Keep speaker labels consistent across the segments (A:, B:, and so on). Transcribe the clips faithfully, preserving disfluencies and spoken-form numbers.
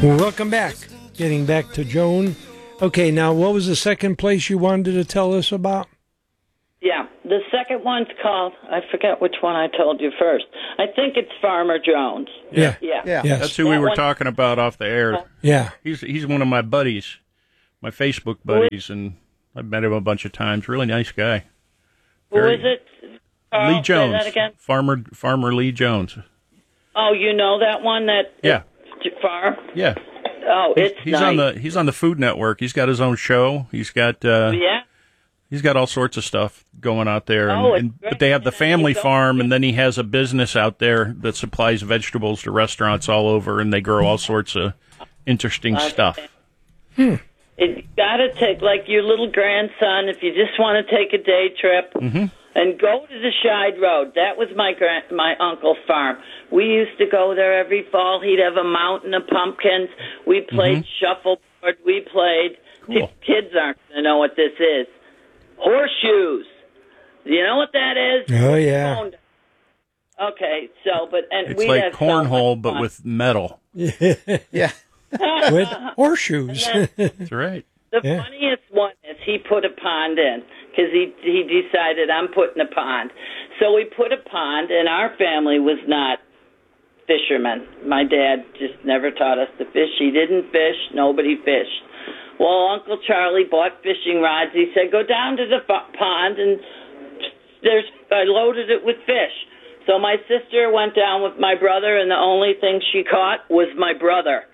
A: Welcome back. Getting back to Joan. Okay, now what was the second place you wanted to tell us about?
B: Yeah, the second one's called, I forget which one I told you first. I think it's Farmer Jones.
A: Yeah.
B: Yeah.
C: Yeah.
A: Yes.
D: That's who
B: That
D: we were
B: one-
D: talking about off the air.
A: Yeah.
D: He's he's one of my buddies, my Facebook buddies, and I've met him a bunch of times. Really nice guy.
B: Who
D: Very-
B: is it? Carl,
D: Lee
B: say
D: Jones.
B: that again?
D: Farmer Farmer Lee Jones.
B: Oh, you know that one that
D: Yeah.
B: farm?
D: Yeah.
B: Oh, it's
D: He's
B: nice.
D: on the he's on the Food Network. He's got his own show. He's got uh,
B: Yeah.
D: he's got all sorts of stuff going out there. And,
B: Oh, it's
D: and,
B: great.
D: but they have the
B: And
D: family
B: he's
D: farm, and then he has a business out there that supplies vegetables to restaurants all over, and they grow all sorts of interesting stuff.
A: Hmm.
B: It's got to take, like your little grandson, if you just want to take a day trip
D: Mm-hmm.
B: and go to the Scheid Road. That was my grand, my uncle's farm. We used to go there every fall. He'd have a mountain of pumpkins. We played
D: Mm-hmm.
B: shuffleboard. We played.
D: Cool.
B: Kids aren't going to know what this is. Horseshoes. Do you know what that is?
A: Oh, yeah.
B: Okay, so, but, and
D: It's
B: we
D: like
B: had so
D: cornhole,
B: much
D: but
B: fun.
D: with metal.
C: Yeah.
A: With horseshoes.
D: That's right.
B: The
A: Yeah.
B: funniest one is he put a pond in because he he decided I'm putting a pond. So we put a pond, and our family was not fishermen. My dad just never taught us to fish. He didn't fish. Nobody fished. Well, Uncle Charlie bought fishing rods. He said, "Go down to the f- pond and there's." I loaded it with fish. So my sister went down with my brother, and the only thing she caught was my brother.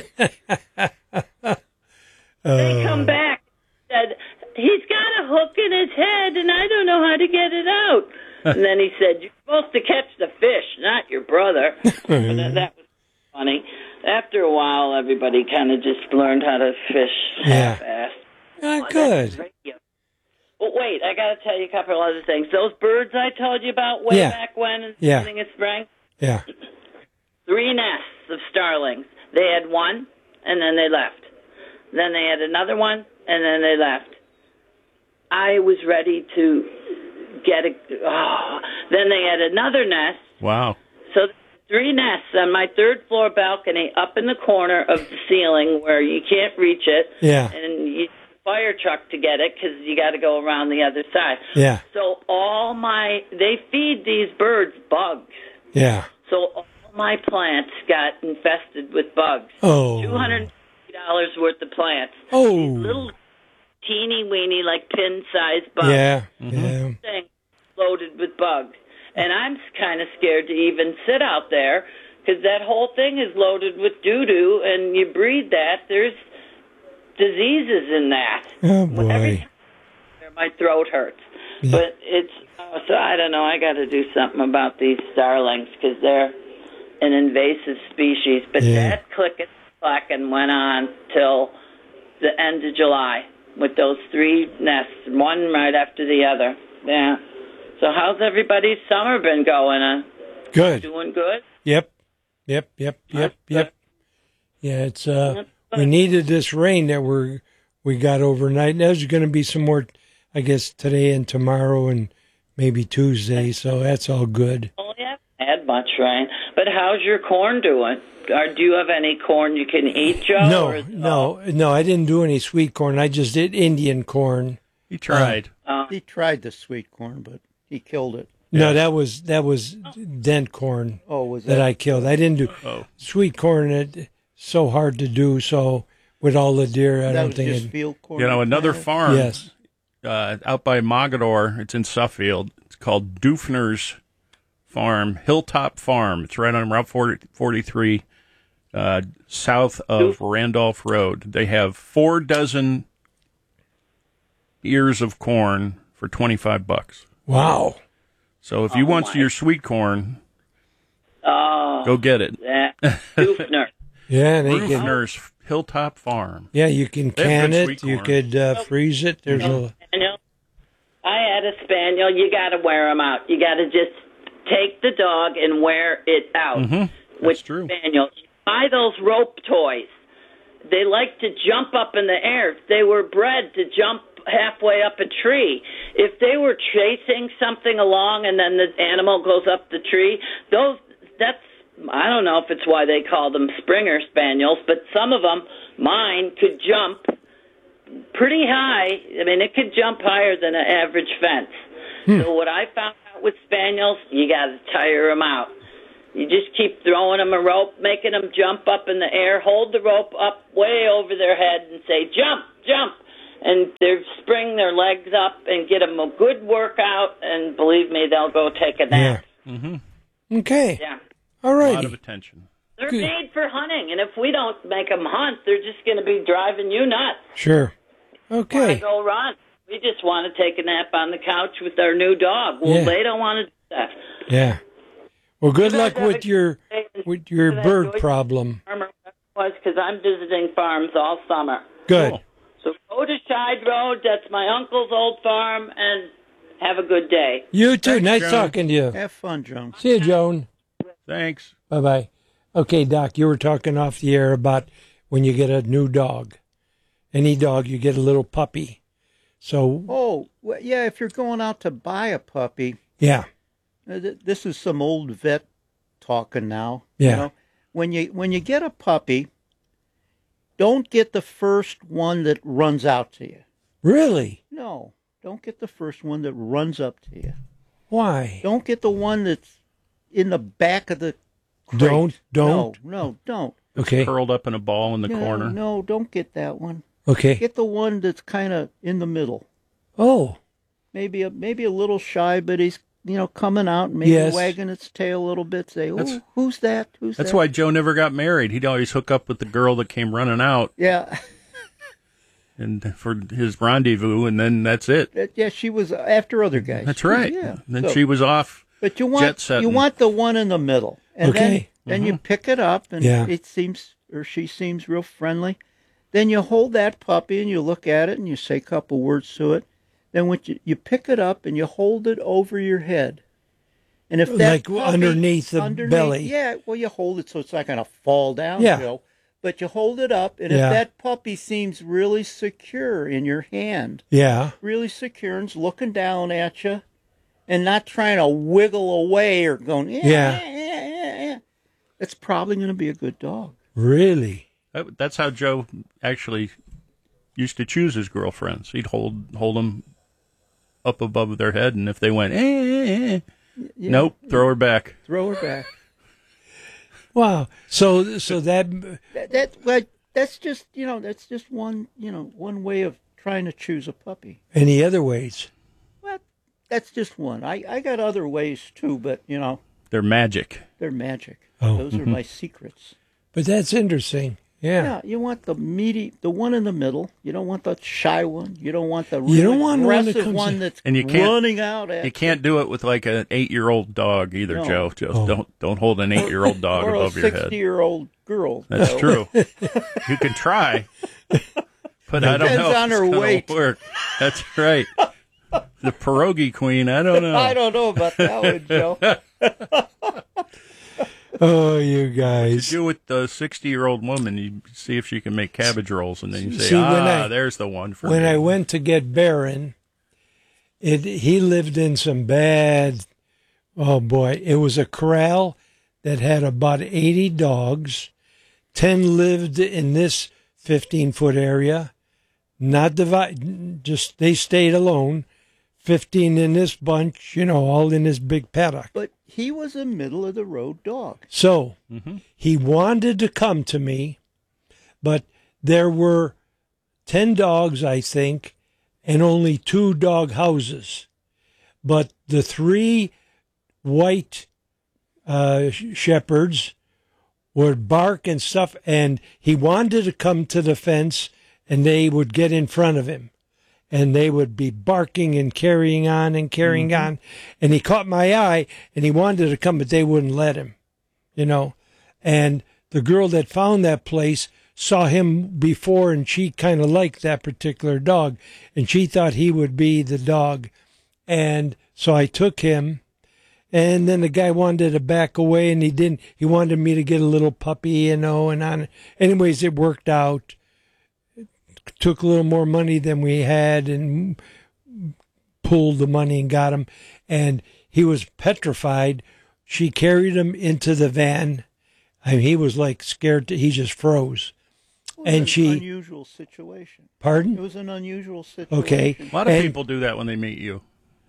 B: They come back and said, he's got a hook in his head, and I don't know how to get it out. And then he said, you're supposed to catch the fish, not your brother. And that, that was funny. After a while, everybody kind of just learned how to fish
A: Yeah.
B: half-assed.
A: Ah, good.
B: But wait, I got to tell you a couple of other things. Those birds I told you about way
A: Yeah.
B: back when in the
A: Yeah.
B: beginning of spring,
A: Yeah.
B: three nests of starlings. They had one, and then they left. Then they had another one, and then they left. I was ready to get a... Oh. Then they had another nest.
D: Wow.
B: So three nests on my third floor balcony up in the corner of the ceiling where you can't reach it.
A: Yeah.
B: And you fire truck to get it because you got to go around the other side.
A: Yeah.
B: So all my... They feed these birds bugs.
A: Yeah.
B: So all my plants got infested with bugs.
A: Oh.
B: two hundred fifty dollars worth of plants.
A: Oh.
B: Little teeny weeny, like pin-sized bugs.
A: Yeah.
D: Mm-hmm.
A: Yeah.
B: Thing loaded with bugs. And I'm kind of scared to even sit out there because that whole thing is loaded with doo-doo, and you breathe that. There's diseases in that.
A: Oh,
B: Every
A: boy.
B: time my throat hurts. But it's, uh, so I don't know, I got to do something about these starlings because they're an invasive species. But
A: Yeah.
B: that click and went on till the end of July with those three nests, one right after the other. Yeah. So how's everybody's summer been going? Uh,
A: Good.
B: doing good?
A: Yep. Yep. Yep. Yep. Yep. Yeah, it's uh we needed this rain that we're we got overnight. There's going to be some more, I guess, today and tomorrow and maybe Tuesday. So that's all good.
B: Oh, yeah. Had much rain. But how's your corn doing? Or do you have any corn you can eat, Joe?
A: No,
B: or is it
A: no, no. I didn't do any sweet corn. I just did Indian corn.
D: He tried.
B: all-
C: He tried the sweet corn, but he killed it.
A: No, that was that was dent corn
C: Oh, was that?
A: that I killed. I didn't do
D: Oh.
A: sweet corn. It's so hard to do. So with all the deer, I
C: that
A: don't
C: was
A: think.
C: just
A: It,
C: field corn.
D: You know,
C: you
D: another
C: planted?
D: farm
A: yes.
D: uh, out by Mogador, it's in Suffield. It's called Dufner's Farm, Hilltop Farm. It's right on Route forty, forty-three, uh, south of Randolph Road. They have four dozen ears of corn for twenty-five bucks.
A: Wow.
D: So if you
B: Oh,
D: want
B: my.
D: your sweet corn,
B: Oh,
D: go get it.
B: that Dufner.
A: Yeah, they can.
D: Dufner's Hilltop Farm.
A: Yeah, you can
D: They have
A: can
D: good
A: it.
D: sweet
A: You
D: corn.
A: could uh, freeze it. There's a
B: Spaniel. I had a spaniel. You got to wear them out. You got to just take the dog and wear it out.
D: Mm-hmm.
B: With
D: That's true.
B: spaniel. Buy those rope toys. They like to jump up in the air. They were bred to jump halfway up a tree. If they were chasing something along and then the animal goes up the tree, those that's I don't know if it's why they call them Springer Spaniels, but some of them, mine, could jump pretty high. I mean, it could jump higher than an average fence. Hmm. So what I found out with Spaniels, you got to tire them out. You just keep throwing them a rope, making them jump up in the air, hold the rope up way over their head and say, jump, jump. And they spring their legs up and get them a good workout, and believe me, they'll go take a nap.
A: Yeah. Mm-hmm. Okay.
B: Yeah.
A: All right.
D: A lot of attention.
B: They're
A: Good.
B: made for hunting, and if we don't make them hunt, they're just going to be driving you nuts.
A: Sure.
B: Why
A: Okay.
B: go run? We just want to take a nap on the couch with our new dog. Well,
A: Yeah.
B: they don't want to do that.
A: Yeah. Well, good
B: You
A: luck
B: guys have
A: with
B: a
A: your
B: good day.
A: with your
B: Good
A: bird
B: enjoy-
A: problem.
B: Farmer was because I'm visiting farms all summer.
A: Good.
D: Cool.
B: So go to Scheid Road. That's my uncle's old farm, and have a good day.
A: You too.
D: Thanks,
A: nice
D: Joan.
A: talking to you.
C: Have fun, Joan.
A: See you, Joan.
D: Thanks.
A: Bye bye. Okay, Doc, you were talking off the air about when you get a new dog. Any dog, you get a little puppy. So,
C: Oh, well, yeah, if you're going out to buy a puppy,
A: yeah.
C: uh, th- this is some old vet talking now.
A: Yeah.
C: You know, when you when you get a puppy, don't get the first one that runs out to you.
A: Really?
C: No, don't get the first one that runs up to you.
A: Why?
C: Don't get the one that's in the back of the crate.
A: Don't, don't.
C: No, no, don't.
A: Okay.
D: Curled up in a ball in the
C: No,
D: corner.
C: No, don't get that one.
A: Okay.
C: Get the one that's kind of in the middle.
A: Oh,
C: Maybe a maybe a little shy, but he's you know coming out, and maybe
A: Yes.
C: wagging its tail a little bit. Say, oh,
D: That's-
C: who's that? Who's
D: That's
C: that?
D: why Joe never got married. He'd always hook up with the girl that came running out
C: Yeah,
D: and for his rendezvous, and then that's it.
C: That- yeah. She was after other guys.
D: That's right.
C: Yeah.
D: Then
C: So-
D: she was off.
C: But you
D: jet
C: want
D: setting.
C: you want the one in the middle, and
A: Okay.
C: then then you pick it up, and
A: Yeah.
C: it seems or she seems real friendly. Then you hold that puppy and you look at it and you say a couple words to it. Then when you, you pick it up and you hold it over your head, and if that
A: Like
C: puppy-
A: underneath the belly.
C: yeah, well you hold it so it's not going to fall down,
A: Yeah.
C: Joe. But you hold it up, and
A: Yeah.
C: if that puppy seems really secure in your hand,
A: yeah.
C: really secure and's looking down at you and not trying to wiggle away or going, yeah,
A: Yeah.
C: yeah, yeah, yeah, yeah. It's probably going to be a good dog.
A: Really?
D: That, that's how Joe actually used to choose his girlfriends. He'd hold hold them up above their head, and if they went, eh, eh, eh,
C: Yeah.
D: nope, throw her back.
C: Throw her back.
A: Wow. So, so that,
C: That, that well, that's just, you know, that's just one, you know, one way of trying to choose a puppy.
A: any other ways?
C: Well, that's just one. I, I got other ways too, but, you know,
D: They're magic.
C: they're magic.
A: Oh.
C: Those are my secrets.
A: But that's interesting. Yeah.
C: Yeah, you want the meaty, the one in the middle. You don't want the shy one. You don't want the really
A: You don't want one that
C: aggressive
A: comes
C: one
A: in-
C: that's
D: And you can't-
C: running out at
D: You can't do it with like an eight-year-old dog either,
C: No.
D: Joe. Just
A: Oh.
D: don't don't hold an eight-year-old dog
C: or
D: above
C: a
D: your head.
C: sixty-year-old girl.
D: That's
C: So,
D: true. You can try, but I don't
C: Depends
D: know if
C: on
D: it's
C: her
D: gonna
C: weight.
D: work. That's right. The pierogi queen. I don't know.
C: I don't know about that one, Joe.
A: Oh, you guys.
D: Do with the sixty-year-old woman. You see if she can make cabbage rolls, and then you say,
A: See, when
D: "Ah,
A: I-
D: there's the one for
A: When
D: me."
A: I went to get Barron, it he lived in some bad. Oh boy, it was a corral that had about eighty dogs. Ten lived in this fifteen foot area, not divide. Just they stayed alone. Fifteen in this bunch, you know, all in this big paddock.
C: But he was a middle of the road dog.
A: So
D: Mm-hmm.
A: he wanted to come to me, but there were ten dogs, I think, and only two dog houses. But the three white uh, sh- shepherds would bark and stuff, and he wanted to come to the fence, and they would get in front of him. And they would be barking and carrying on and carrying
C: Mm-hmm.
A: on. And he caught my eye, and he wanted to come, but they wouldn't let him, you know. And the girl that found that place saw him before, and she kind of liked that particular dog, and she thought he would be the dog. And so I took him, and then the guy wanted to back away, and he didn't. He wanted me to get a little puppy, you know, and on. Anyways, it worked out. Took a little more money than we had and pulled the money and got him. And he was petrified. she carried him into the van. I mean, he was like scared. To, he just froze.
C: It was
A: And
C: an
A: she-
C: unusual situation. It
A: Pardon?
C: was an unusual situation.
A: Okay.
D: A lot of
A: And-
D: people do that when they meet you.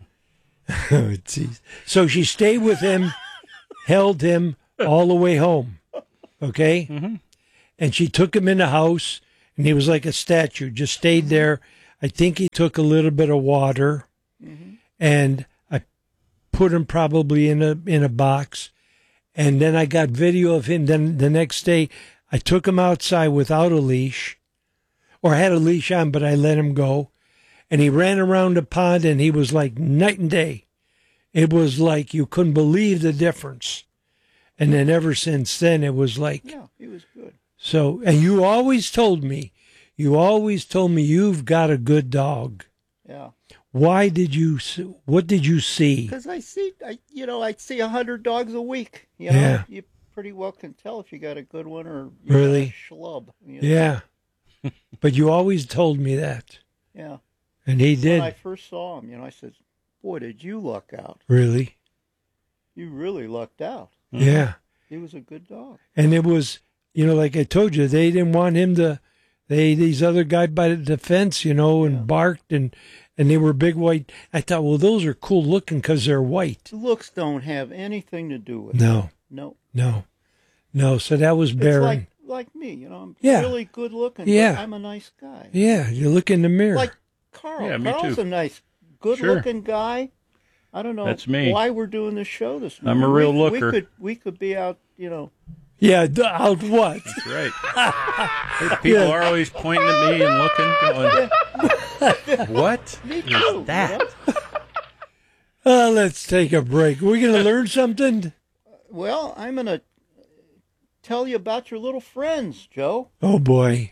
A: Oh, geez. So she stayed with him, held him all the way home. Okay?
D: Mm-hmm.
A: And she took him in the house, and he was like a statue, just stayed there. I think he took a little bit of water,
C: Mm-hmm.
A: and I put him probably in a in a box. And then I got video of him. Then the next day, I took him outside without a leash, or I had a leash on, but I let him go. And he ran around the pond, and he was like night and day. It was like you couldn't believe the difference. And then ever since then, it was like,
C: Yeah, he was good.
A: so, and you always told me, you always told me you've got a good dog.
C: Yeah.
A: Why did you, s- what did you see?
C: Because I see, I you know, I see a hundred dogs a week. You know,
A: Yeah.
C: you pretty well can tell if you got a good one or you
A: Really?
C: got a schlub. You know?
A: Yeah. But you always told me that.
C: Yeah.
A: And he
C: When I
A: did,
C: first saw him, you know, I said, "Boy, did you luck out?
A: really.
C: You really lucked out.
A: Yeah.
C: He was a good dog."
A: And it was, you know, like I told you, they didn't want him to, they, these other guys by the fence, you know, and
C: Yeah.
A: barked, and, and they were big white. I thought, well, those are cool looking because they're white.
C: Looks don't have anything to do with it.
A: No,
C: No.
A: no, no. So that was
C: It's
A: Baron.
C: like like me, you know. I'm
A: Yeah.
C: really good looking.
A: Yeah.
C: But I'm a nice guy.
A: Yeah, you look in the mirror.
C: Like Carl.
D: Yeah, me
C: Carl's
D: too.
C: a nice, good-looking guy. I don't know
D: That's me.
C: why we're doing this show this
D: I'm
C: morning.
D: a real
C: we,
D: looker.
C: We could we could be out, you know.
A: yeah, d- out what?
D: That's right. People
A: Yeah.
D: are always pointing at me and looking, going, "What
C: Me
D: is
C: too, you
D: that?"
C: know?
A: Uh, let's take a break. We're going to learn something?
C: Well, I'm gonna tell you about your little friends, Joe.
A: Oh, boy.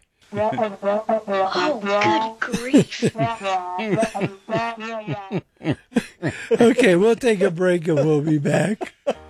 E: Oh, good grief.
A: Okay, we'll take a break and we'll be back.